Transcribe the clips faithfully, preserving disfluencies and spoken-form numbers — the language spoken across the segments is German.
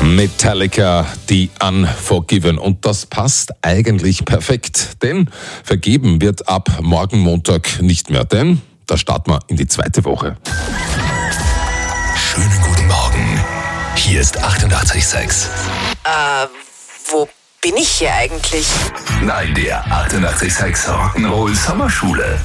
Metallica, The Unforgiven. Und das passt eigentlich perfekt, denn vergeben wird ab morgen Montag nicht mehr, denn da starten wir in die zweite Woche. Schönen guten Morgen. Hier ist achtundachtzig Komma sechs. Äh, wo bin ich hier eigentlich? Nein, der achtundachtzig Komma sechs Rock'n'Roll Sommerschule.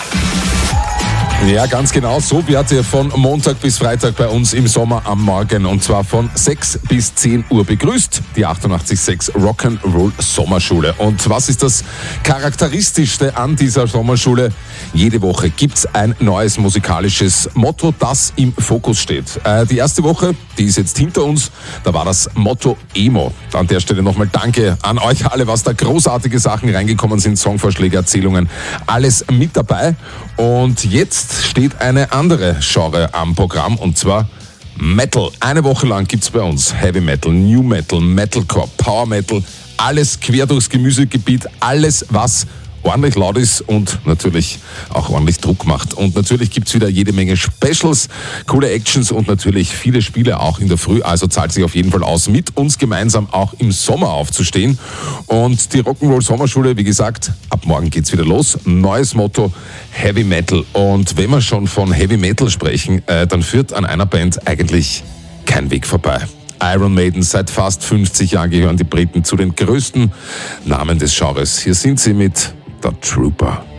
Ja, ganz genau. So wird ihr von Montag bis Freitag bei uns im Sommer am Morgen. Und zwar von sechs bis zehn Uhr begrüßt die achtundachtzig Komma sechs Rock'n'Roll Sommerschule. Und was ist das Charakteristischste an dieser Sommerschule? Jede Woche gibt's ein neues musikalisches Motto, das im Fokus steht. Äh, die erste Woche, die ist jetzt hinter uns. Da war das Motto Emo. An der Stelle nochmal Danke an euch alle, was da großartige Sachen reingekommen sind. Songvorschläge, Erzählungen, alles mit dabei. Und jetzt steht eine andere Genre am Programm, und zwar Metal. Eine Woche lang gibt's bei uns Heavy Metal, New Metal, Metalcore, Power Metal, alles quer durchs Gemüsegebiet, alles was ordentlich laut ist und natürlich auch ordentlich Druck macht. Und natürlich gibt's wieder jede Menge Specials, coole Actions und natürlich viele Spiele auch in der Früh. Also zahlt sich auf jeden Fall aus, mit uns gemeinsam auch im Sommer aufzustehen. Und die Rock'n'Roll Sommerschule, wie gesagt, ab morgen geht's wieder los. Neues Motto, Heavy Metal. Und wenn wir schon von Heavy Metal sprechen, äh, dann führt an einer Band eigentlich kein Weg vorbei. Iron Maiden, seit fast fünfzig Jahren gehören die Briten zu den größten Namen des Genres. Hier sind sie mit The Trooper.